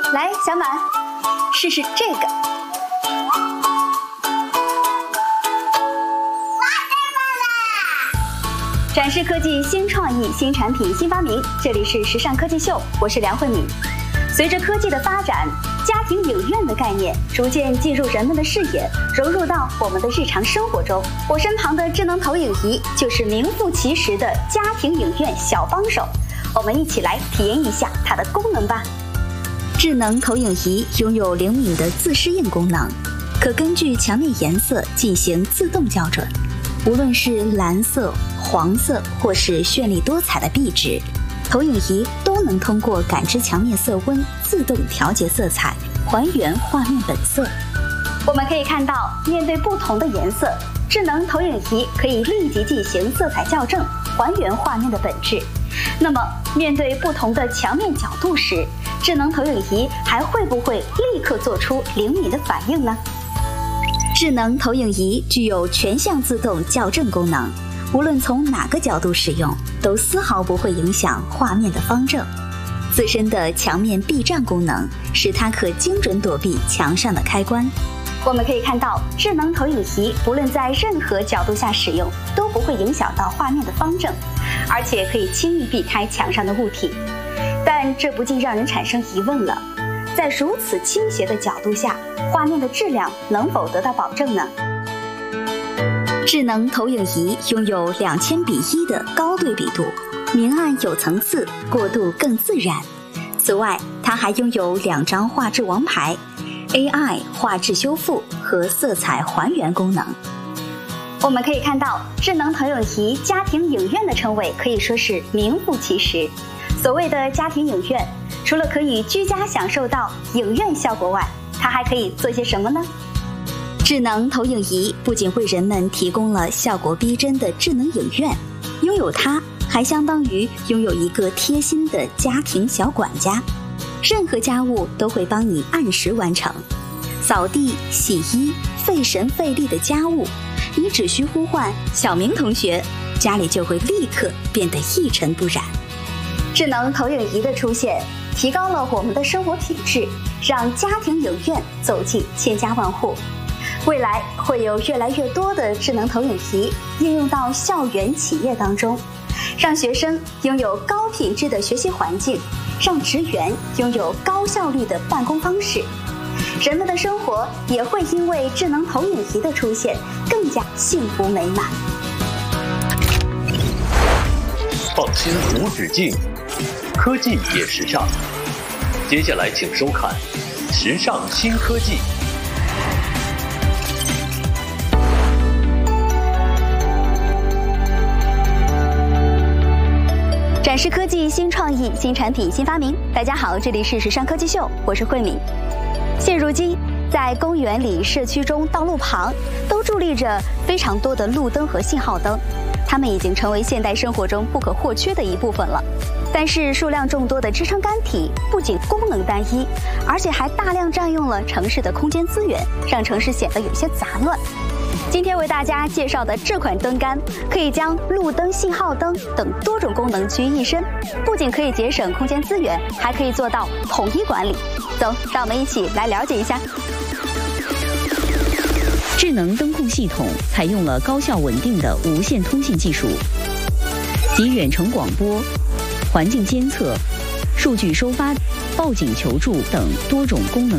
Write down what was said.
来，小满，试试这个。展示科技新创意、新产品、新发明，这里是时尚科技秀，我是梁慧敏。随着科技的发展，家庭影院的概念逐渐进入人们的视野，融入到我们的日常生活中。我身旁的智能投影仪就是名副其实的家庭影院小帮手，我们一起来体验一下它的功能吧。智能投影仪拥有灵敏的自适应功能，可根据墙面颜色进行自动校准，无论是蓝色、黄色或是绚丽多彩的壁纸，投影仪都能通过感知墙面色温，自动调节色彩，还原画面本色。我们可以看到，面对不同的颜色，智能投影仪可以立即进行色彩校正，还原画面的本质。那么，面对不同的墙面角度时，智能投影仪还会不会立刻做出灵敏的反应呢？智能投影仪具有全向自动校正功能，无论从哪个角度使用，都丝毫不会影响画面的方正。自身的墙面避障功能使它可精准躲避墙上的开关。我们可以看到，智能投影仪无论在任何角度下使用，都不会影响到画面的方正，而且可以轻易避开墙上的物体。但这不禁让人产生疑问了，在如此倾斜的角度下，画面的质量能否得到保证呢？智能投影仪拥有2000:1的高对比度，明暗有层次，过渡更自然。此外，它还拥有2张画质王牌、AI 画质修复和色彩还原功能。我们可以看到，智能投影仪家庭影院的称谓可以说是名副其实。所谓的家庭影院，除了可以居家享受到影院效果外，它还可以做些什么呢？智能投影仪不仅为人们提供了效果逼真的智能影院，拥有它还相当于拥有一个贴心的家庭小管家，任何家务都会帮你按时完成。扫地、洗衣，费神费力的家务，你只需呼唤小明同学，家里就会立刻变得一尘不染。智能投影仪的出现，提高了我们的生活品质，让家庭影院走进千家万户。未来会有越来越多的智能投影仪应用到校园企业当中，让学生拥有高品质的学习环境，让职员拥有高效率的办公方式。人们的生活也会因为智能投影仪的出现更加幸福美满。 创新无止境，科技也时尚。接下来请收看《时尚新科技》。 展示科技新创意、新产品、新发明。大家好，这里是时尚科技秀，我是慧敏。现如今，在公园里、社区中、道路旁，都伫立着非常多的路灯和信号灯，它们已经成为现代生活中不可或缺的一部分了。但是数量众多的支撑杆体不仅功能单一，而且还大量占用了城市的空间资源，让城市显得有些杂乱。今天为大家介绍的这款灯杆，可以将路灯、信号灯等多种功能集于一身，不仅可以节省空间资源，还可以做到统一管理。走，让我们一起来了解一下。 智能灯控系统采用了高效稳定的无线通信技术，集远程广播、环境监测、数据收发、报警求助等多种功能